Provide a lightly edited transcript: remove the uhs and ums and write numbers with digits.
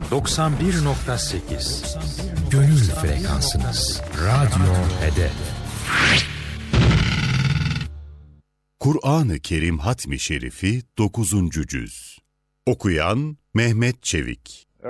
91.8 Gönül frekansınız. Radyo Hedef. Kur'an-ı Kerim Hatmi Şerifi 9. Cüz. Okuyan Mehmet Çevik.